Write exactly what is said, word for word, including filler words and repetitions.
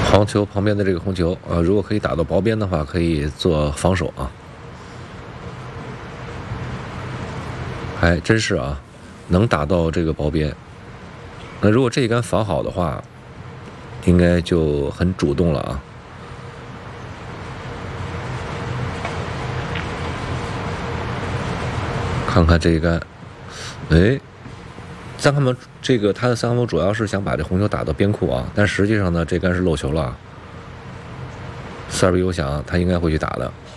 黄球旁边的这个红球啊，如果可以打到薄边的话，可以做防守啊。还真是啊，能打到这个薄边。那如果这一杆防好的话，应该就很主动了啊。看看这一杆，哎，三看门这个他的三看门主要是想把这红球打到边库啊，但实际上呢，这杆是漏球了。四二比我想他应该会去打的。